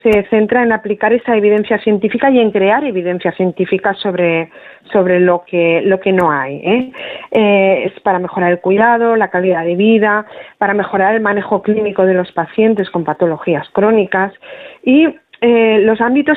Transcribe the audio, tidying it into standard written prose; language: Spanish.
se centra en aplicar esa evidencia científica y en crear evidencia científica sobre lo que no hay. Es para mejorar el cuidado, la calidad de vida, para mejorar el manejo clínico de los pacientes con patologías crónicas y los ámbitos